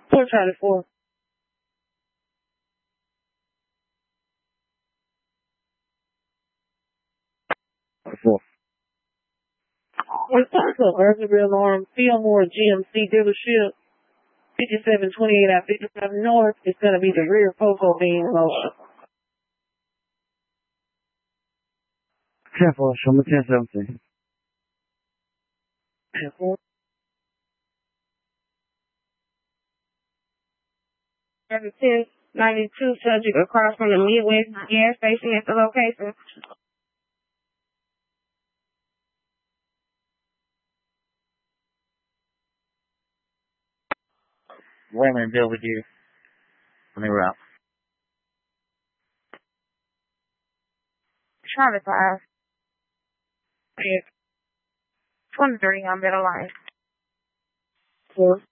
Charlie 4. What's up, Burglary Alarm, Fillmore GMC dealership, 5728 out 57 North. It's going to be the rear focal being lower. 10-4, show me 10-17. 10-4. 1092 subject across from the Midwest gas station at the location. Wayman deal with you. Let me route. Charlie 5. 23 on Middle Line. 4.